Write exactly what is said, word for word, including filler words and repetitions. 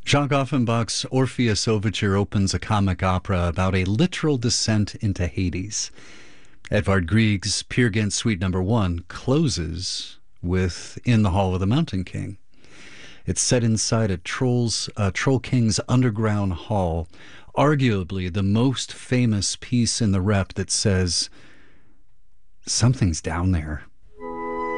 Jacques Offenbach's Orpheus Overture opens a comic opera about a literal descent into Hades. Edvard Grieg's Peer Gynt Suite Number One closes with In the Hall of the Mountain King. It's set inside a troll's, uh, Troll King's underground hall, arguably the most famous piece in the rep that says, something's down there.